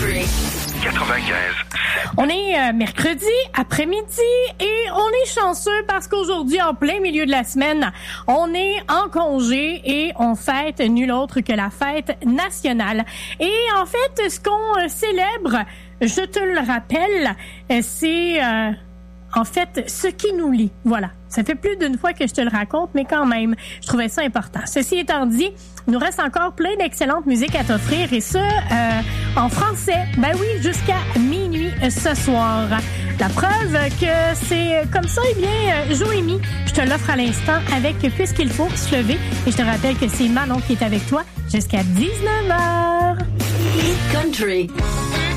On est mercredi après-midi et on est chanceux parce qu'aujourd'hui, en plein milieu de la semaine, on est en congé et on fête nul autre que la fête nationale. Et en fait, ce qu'on célèbre, je te le rappelle, c'est en fait ce qui nous lie. Voilà. Ça fait plus d'une fois que je te le raconte, mais quand même, je trouvais ça important. Ceci étant dit, il nous reste encore plein d'excellentes musiques à t'offrir et ça, en français. Ben oui, jusqu'à minuit ce soir. La preuve que c'est comme ça, eh bien, Joémie, je te l'offre à l'instant avec Puisqu'il faut se lever. Et je te rappelle que c'est Manon qui est avec toi jusqu'à 19h. Country.